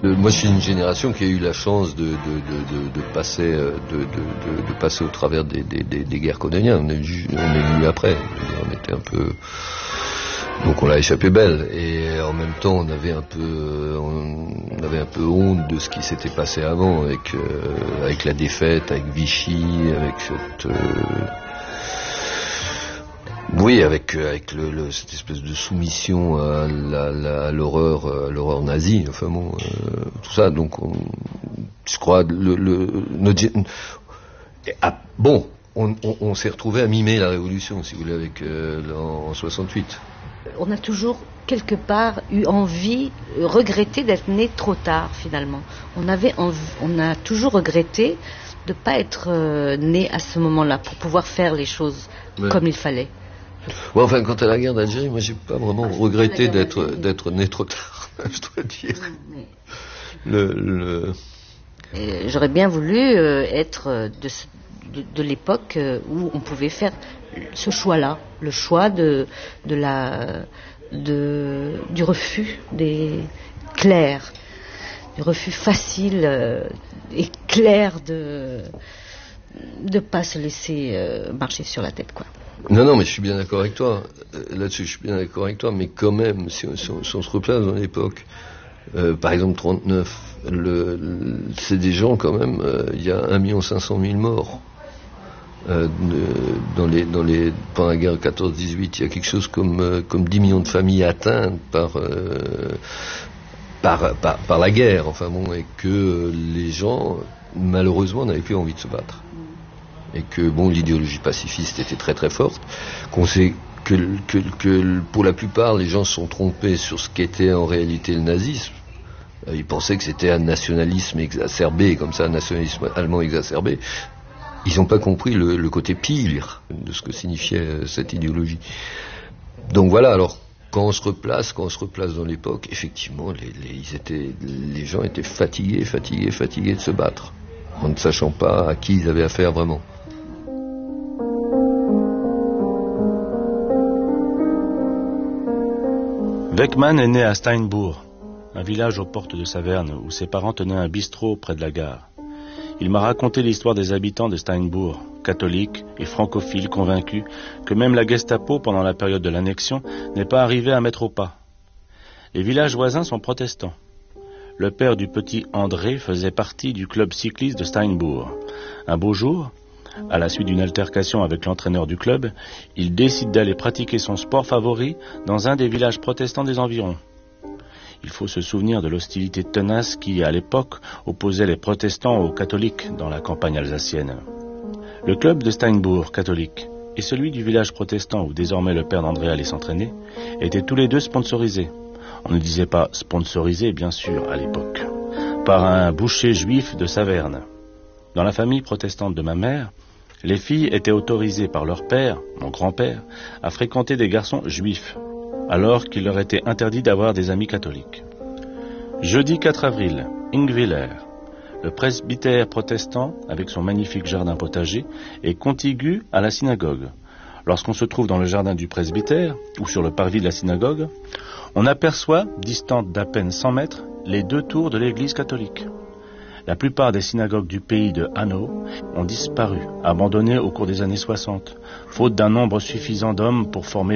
Moi, je suis une génération qui a eu la chance de passer au travers des guerres coloniales. On est venu après. On était un peu, donc on l'a échappé belle. Et en même temps, on avait un peu honte de ce qui s'était passé avant, avec la défaite, avec Vichy, avec cette cette espèce de soumission à l'horreur nazie, enfin bon, tout ça. Donc, je crois on s'est retrouvé à mimer la révolution, si vous voulez, en 68. On a toujours quelque part eu envie, regretté d'être né trop tard finalement. On a toujours regretté de ne pas être né à ce moment-là pour pouvoir faire les choses comme il fallait. Ouais, enfin, quant à la guerre d'Algérie, moi, j'ai pas vraiment regretté d'être né trop tard, je dois dire. J'aurais bien voulu être de l'époque où on pouvait faire ce choix-là, le choix du refus des clairs, du refus facile et clair de pas se laisser marcher sur la tête, quoi. Non, mais je suis bien d'accord avec toi. Là-dessus, je suis bien d'accord avec toi. Mais quand même, si on se replace dans l'époque, par exemple 39, c'est des gens quand même. Il y a 1 500 000 morts pendant la guerre 14-18. Il y a quelque chose comme 10 millions de familles atteintes par la guerre. Enfin bon, et que les gens malheureusement n'avaient plus envie de se battre. Et que bon, l'idéologie pacifiste était très très forte, qu'on sait que pour la plupart les gens se sont trompés sur ce qu'était en réalité le nazisme. Ils pensaient que c'était un nationalisme exacerbé, comme ça, un nationalisme allemand exacerbé. Ils n'ont pas compris le côté pire de ce que signifiait cette idéologie. Donc voilà, alors quand on se replace dans l'époque, effectivement les gens étaient fatigués de se battre, en ne sachant pas à qui ils avaient affaire vraiment. Weckmann est né à Steinbourg, un village aux portes de Saverne où ses parents tenaient un bistrot près de la gare. Il m'a raconté l'histoire des habitants de Steinbourg, catholiques et francophiles convaincus que même la Gestapo, pendant la période de l'annexion, n'est pas arrivée à mettre au pas. Les villages voisins sont protestants. Le père du petit André faisait partie du club cycliste de Steinbourg. Un beau jour, à la suite d'une altercation avec l'entraîneur du club, il décide d'aller pratiquer son sport favori dans un des villages protestants des environs. Il faut se souvenir de l'hostilité tenace qui, à l'époque, opposait les protestants aux catholiques dans la campagne alsacienne. Le club de Steinbourg, catholique, et celui du village protestant où désormais le père d'André allait s'entraîner, étaient tous les deux sponsorisés. On ne disait pas sponsorisés, bien sûr, à l'époque, par un boucher juif de Saverne. Dans la famille protestante de ma mère, les filles étaient autorisées par leur père, mon grand-père, à fréquenter des garçons juifs, alors qu'il leur était interdit d'avoir des amis catholiques. Jeudi 4 avril, Ingwiller, le presbytère protestant, avec son magnifique jardin potager, est contigu à la synagogue. Lorsqu'on se trouve dans le jardin du presbytère, ou sur le parvis de la synagogue, on aperçoit, distante d'à peine 100 mètres, les 2 tours de l'église catholique. La plupart des synagogues du pays de Hanau ont disparu, abandonnées au cours des années 60, faute d'un nombre suffisant d'hommes pour former